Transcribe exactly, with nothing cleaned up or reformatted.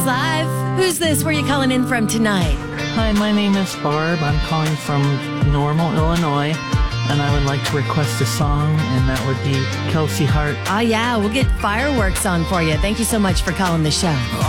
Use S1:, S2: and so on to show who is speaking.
S1: Live. Who's this? Where are you calling in from tonight?
S2: Hi, my name is Barb. I'm calling from Normal, Illinois, and I would like to request a song, and that would be Kelsey Hart.
S1: Oh, yeah. We'll get fireworks on for you. Thank you so much for calling the show.